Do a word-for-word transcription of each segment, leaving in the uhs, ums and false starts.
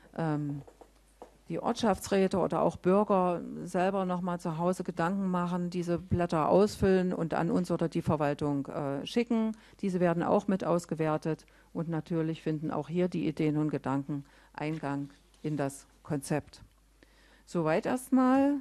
ähm, die Ortschaftsräte oder auch Bürger selber nochmal zu Hause Gedanken machen, diese Blätter ausfüllen und an uns oder die Verwaltung äh, schicken. Diese werden auch mit ausgewertet und natürlich finden auch hier die Ideen und Gedanken Eingang in das Konzept. Soweit erstmal.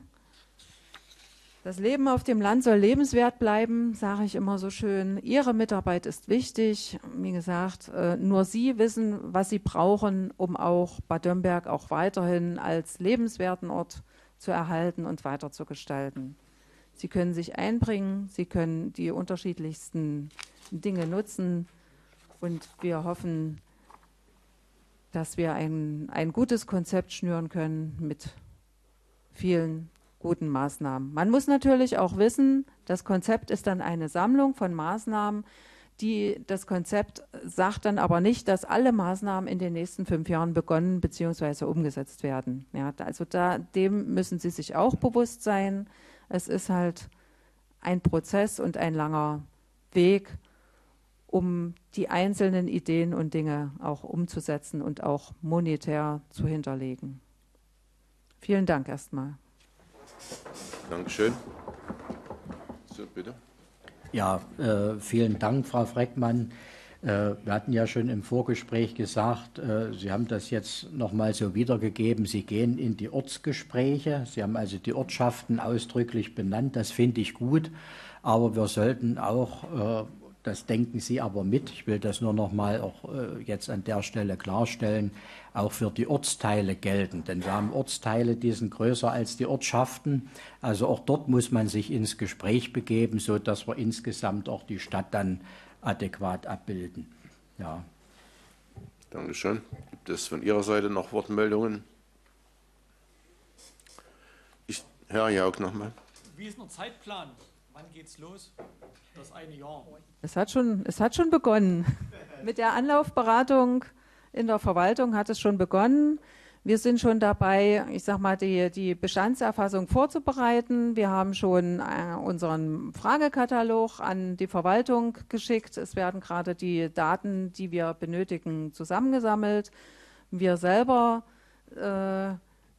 Das Leben auf dem Land soll lebenswert bleiben, sage ich immer so schön. Ihre Mitarbeit ist wichtig. Wie gesagt, nur Sie wissen, was Sie brauchen, um auch Bad Dürrenberg auch weiterhin als lebenswerten Ort zu erhalten und weiter zu gestalten. Sie können sich einbringen, Sie können die unterschiedlichsten Dinge nutzen und wir hoffen, dass wir ein, ein gutes Konzept schnüren können mit vielen guten Maßnahmen. Man muss natürlich auch wissen, das Konzept ist dann eine Sammlung von Maßnahmen, die das Konzept sagt dann aber nicht, dass alle Maßnahmen in den nächsten fünf Jahren begonnen bzw. umgesetzt werden. Ja, also da, dem müssen Sie sich auch bewusst sein. Es ist halt ein Prozess und ein langer Weg, um die einzelnen Ideen und Dinge auch umzusetzen und auch monetär zu hinterlegen. Vielen Dank erstmal. Dankeschön. So, bitte. Ja, äh, vielen Dank, Frau Freckmann. Äh, wir hatten ja schon im Vorgespräch gesagt, äh, Sie haben das jetzt noch mal so wiedergegeben. Sie gehen in die Ortsgespräche. Sie haben also die Ortschaften ausdrücklich benannt. Das finde ich gut. Aber wir sollten auch, äh, das denken Sie aber mit, ich will das nur noch mal auch äh, jetzt an der Stelle klarstellen, auch für die Ortsteile gelten. Denn wir haben Ortsteile, die sind größer als die Ortschaften. Also auch dort muss man sich ins Gespräch begeben, sodass wir insgesamt auch die Stadt dann adäquat abbilden. Ja. Dankeschön. Gibt es von Ihrer Seite noch Wortmeldungen? Ich, Herr Jauch nochmal. Wie ist der Zeitplan? Wann geht's los? Das eine Jahr. Es hat schon, es hat schon begonnen. Mit der Anlaufberatung in der Verwaltung hat es schon begonnen. Wir sind schon dabei, ich sag mal, die, die Bestandserfassung vorzubereiten. Wir haben schon äh, unseren Fragekatalog an die Verwaltung geschickt. Es werden gerade die Daten, die wir benötigen, zusammengesammelt. Wir selber äh, äh,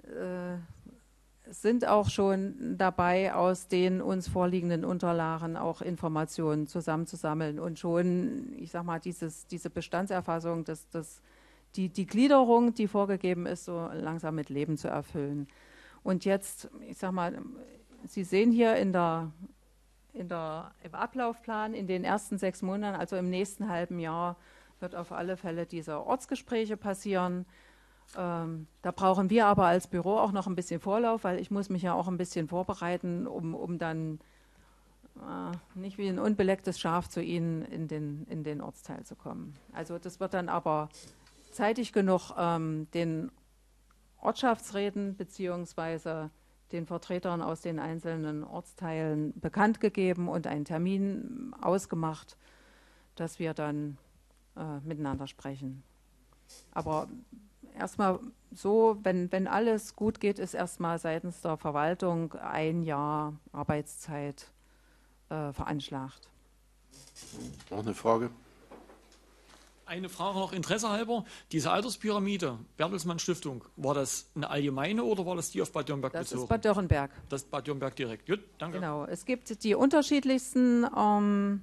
sind auch schon dabei, aus den uns vorliegenden Unterlagen auch Informationen zusammenzusammeln und schon, ich sag mal, dieses, diese Bestandserfassung, das, das, die, die Gliederung, die vorgegeben ist, so langsam mit Leben zu erfüllen. Und jetzt, ich sag mal, Sie sehen hier in der, in der, im Ablaufplan in den ersten sechs Monaten, also im nächsten halben Jahr, wird auf alle Fälle diese Ortsgespräche passieren. Ähm, da brauchen wir aber als Büro auch noch ein bisschen Vorlauf, weil ich muss mich ja auch ein bisschen vorbereiten, um, um dann äh, nicht wie ein unbelecktes Schaf zu Ihnen in den, in den Ortsteil zu kommen. Also das wird dann aber zeitig genug ähm, den Ortschaftsräten beziehungsweise den Vertretern aus den einzelnen Ortsteilen bekannt gegeben und einen Termin ausgemacht, dass wir dann äh, miteinander sprechen. Aber erstmal so, wenn, wenn alles gut geht, ist erstmal seitens der Verwaltung ein Jahr Arbeitszeit äh, veranschlagt. Noch eine Frage? Eine Frage noch Interesse halber. Diese Alterspyramide, Bertelsmann Stiftung, war das eine allgemeine oder war das die auf Bad Dürrenberg Das bezogen? ist Bad Dürrenberg. Das ist Bad Dürrenberg direkt. Gut, danke. Genau, es gibt die unterschiedlichsten ähm,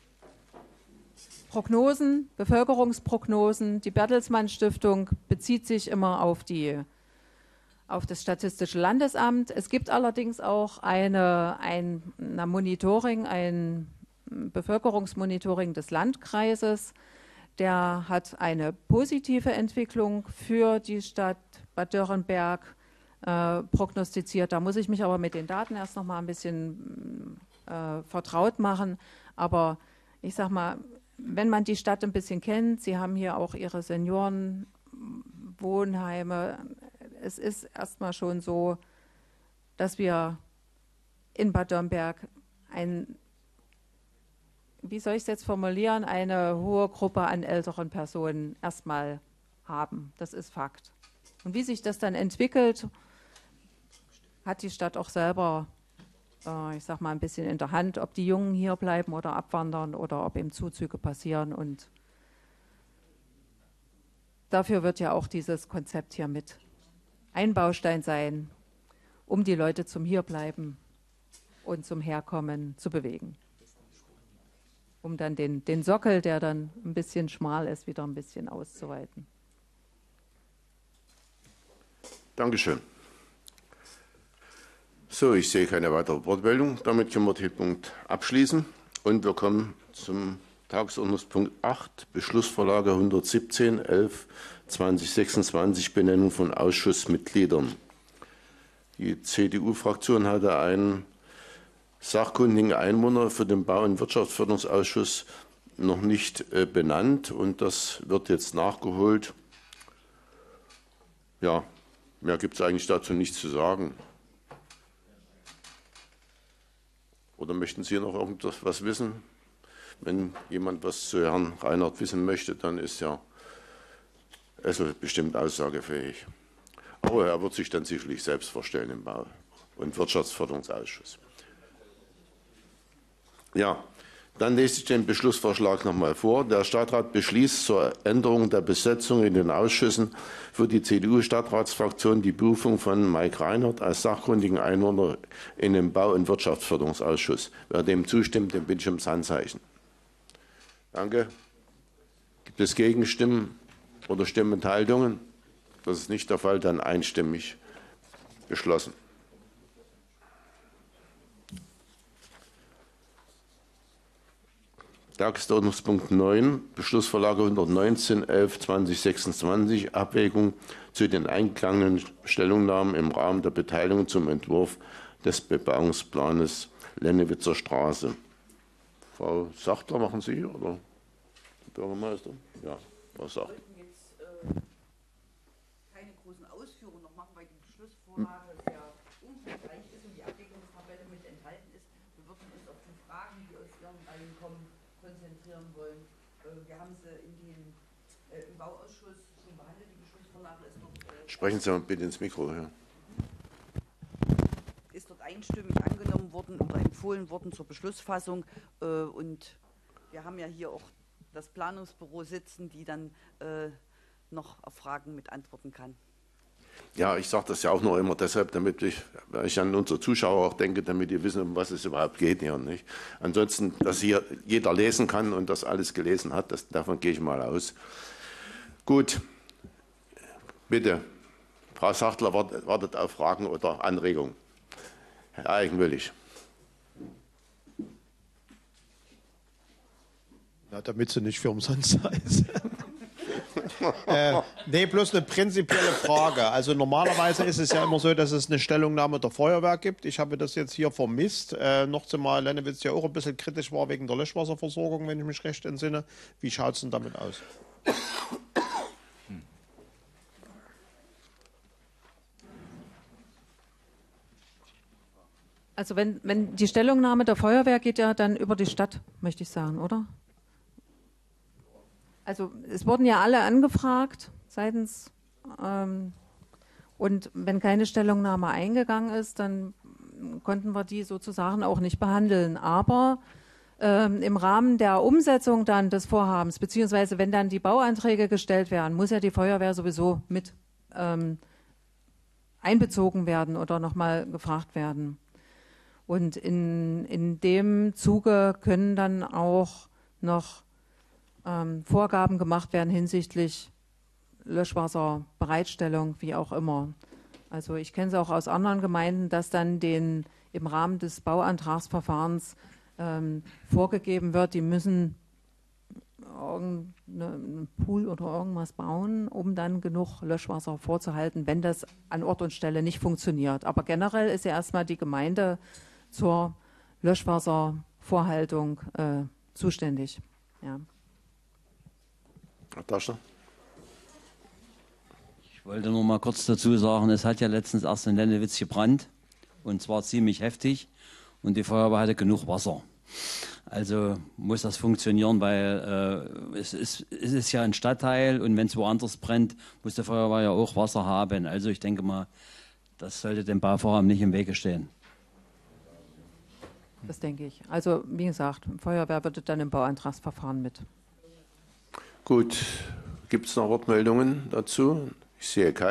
Prognosen, Bevölkerungsprognosen. Die Bertelsmann Stiftung bezieht sich immer auf, die, auf das Statistische Landesamt. Es gibt allerdings auch eine, ein eine Monitoring, ein Bevölkerungsmonitoring des Landkreises. Der hat eine positive Entwicklung für die Stadt Bad Dürrenberg äh, prognostiziert. Da muss ich mich aber mit den Daten erst noch mal ein bisschen äh, vertraut machen. Aber ich sag mal, wenn man die Stadt ein bisschen kennt, Sie haben hier auch Ihre Seniorenwohnheime. Es ist erstmal schon so, dass wir in Bad Dürrenberg ein, wie soll ich es jetzt formulieren, eine hohe Gruppe an älteren Personen erstmal haben. Das ist Fakt. Und wie sich das dann entwickelt, hat die Stadt auch selber, äh, ich sag mal, ein bisschen in der Hand, ob die Jungen hier bleiben oder abwandern oder ob eben Zuzüge passieren. Und dafür wird ja auch dieses Konzept hier mit ein Baustein sein, um die Leute zum Hierbleiben und zum Herkommen zu bewegen. Um dann den, den Sockel, der dann ein bisschen schmal ist, wieder ein bisschen auszuweiten. Dankeschön. So, ich sehe keine weitere Wortmeldung. Damit können wir den Punkt abschließen. Und wir kommen zum Tagesordnungspunkt acht, Beschlussvorlage hundertsiebzehn, elf, zweitausendsechsundzwanzig, Benennung von Ausschussmitgliedern. Die C D U-Fraktion hatte einen sachkundigen Einwohner für den Bau- und Wirtschaftsförderungsausschuss noch nicht äh, benannt, und das wird jetzt nachgeholt. Ja, mehr gibt es eigentlich dazu nichts zu sagen. Oder möchten Sie noch irgendwas wissen? Wenn jemand was zu Herrn Reinhardt wissen möchte, dann ist ja Essel bestimmt aussagefähig. Aber er wird sich dann sicherlich selbst vorstellen im Bau- und Wirtschaftsförderungsausschuss. Ja, dann lese ich den Beschlussvorschlag noch mal vor. Der Stadtrat beschließt zur Änderung der Besetzung in den Ausschüssen für die C D U-Stadtratsfraktion die Berufung von Mike Reinhardt als sachkundigen Einwohner in den Bau- und Wirtschaftsförderungsausschuss. Wer dem zustimmt, den bitte ich ums Handzeichen. Danke. Gibt es Gegenstimmen oder Stimmenthaltungen? Das ist nicht der Fall, dann einstimmig beschlossen. Tagesordnungspunkt neun, Beschlussvorlage hundertneunzehn, elf, zweitausendsechsundzwanzig, Abwägung zu den eingegangenen Stellungnahmen im Rahmen der Beteiligung zum Entwurf des Bebauungsplanes Lennewitzer Straße. Frau Sachtler, machen Sie oder Bürgermeister? Ja, Frau Sachtler. Wir wollten jetzt äh, keine großen Ausführungen noch machen, weil die Beschlussvorlage sehr umfangreich ist und die Abwägungstabelle mit enthalten ist. Wir würden uns auf die Fragen, die aus Ihren Reihen kommen, konzentrieren wollen. Äh, wir haben sie in den, äh, im Bauausschuss schon behandelt. Die Beschlussvorlage ist noch. Äh, Sprechen Sie mal bitte ins Mikro. Ja. Ist dort einstimmig angenommen worden oder empfohlen worden zur Beschlussfassung. Äh, und wir haben ja hier auch das Planungsbüro sitzen, die dann äh, noch auf Fragen mit antworten kann. Ja, ich sage das ja auch nur immer deshalb, damit ich, weil ich an unsere Zuschauer auch denke, damit ihr wissen, um was es überhaupt geht hier. Nicht? Ansonsten, dass hier jeder lesen kann und das alles gelesen hat, das, davon gehe ich mal aus. Gut, bitte, Frau Sachtler wartet, wartet auf Fragen oder Anregungen. Herr Eigenwillig. Na, damit sie nicht für umsonst ist. äh, nee, bloß eine prinzipielle Frage. Also normalerweise ist es ja immer so, dass es eine Stellungnahme der Feuerwehr gibt. Ich habe das jetzt hier vermisst. Äh, noch zumal Lennewitz ja auch ein bisschen kritisch war wegen der Löschwasserversorgung, wenn ich mich recht entsinne. Wie schaut es denn damit aus? Also wenn, wenn die Stellungnahme der Feuerwehr geht ja dann über die Stadt, möchte ich sagen, oder? Also es wurden ja alle angefragt seitens ähm, und wenn keine Stellungnahme eingegangen ist, dann konnten wir die sozusagen auch nicht behandeln. Aber ähm, im Rahmen der Umsetzung dann des Vorhabens, beziehungsweise wenn dann die Bauanträge gestellt werden, muss ja die Feuerwehr sowieso mit ähm, einbezogen werden oder nochmal gefragt werden. Und in, in dem Zuge können dann auch noch ähm, Vorgaben gemacht werden hinsichtlich Löschwasserbereitstellung, wie auch immer. Also ich kenne es auch aus anderen Gemeinden, dass dann den im Rahmen des Bauantragsverfahrens ähm, vorgegeben wird, die müssen irgendeinen Pool oder irgendwas bauen, um dann genug Löschwasser vorzuhalten, wenn das an Ort und Stelle nicht funktioniert. Aber generell ist ja erstmal die Gemeinde zur Löschwasservorhaltung äh, zuständig. Ja. Herr Taschner. Ich wollte nur mal kurz dazu sagen, es hat ja letztens erst in Lennewitz gebrannt und zwar ziemlich heftig und die Feuerwehr hatte genug Wasser. Also muss das funktionieren, weil äh, es, ist, es ist ja ein Stadtteil und wenn es woanders brennt, muss die Feuerwehr ja auch Wasser haben. Also ich denke mal, das sollte dem Bauvorhaben nicht im Wege stehen. Das denke ich. Also wie gesagt, Feuerwehr wird dann im Bauantragsverfahren mit. Gut, Gibt es noch Wortmeldungen dazu? Ich sehe keine.